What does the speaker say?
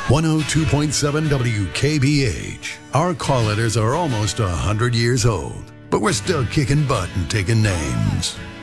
102.7 WKBH. Our call letters are almost 100 years old, but we're still kicking butt and taking names.